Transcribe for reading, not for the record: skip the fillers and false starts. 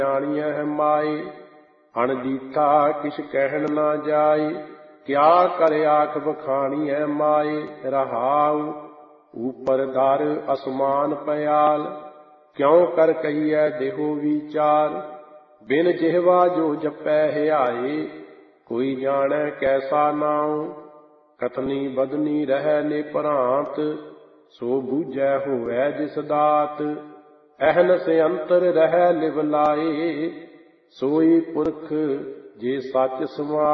ਜਾਣੀਐ ਮਾਏ। ਅਣਡੀਠਾ ਕਿਛ ਕਹਿਣ ਨਾ ਜਾਏ, ਕਿਆ ਕਰ ਆਖ ਬਖਾਣੀਐ ਮਾਏ। ਰਹਾਉ ਊਪਰ ਦਰ ਅਸਮਾਨ ਪਿਆਲ, ਕਿਉ ਕਰ ਕਹੀਐ ਦੇਹੋ ਵਿਚਾਰ। ਬਿਨ ਜਿਹਵਾ ਜੋ ਜਪੈ ਹਿਆਏ, ਕੋਈ ਜਾਣੈ ਕੈਸਾ ਨਾਉ। ਕਥਨੀ ਬਦਨੀ ਰਹਿ ਨਿਭ੍ਰਾਂਤ, ਸੋ ਬੂਝੈ ਹੋਵੈ ਜਿਸ ਦਾਤ। ਅਹਨਸ ਅੰਤਰ ਰਹਿ ਲਿਵ ਲਾਏ, ਸੋਈ ਪੁਰਖ ਜੇ ਸੱਚ ਸਮਾਏ।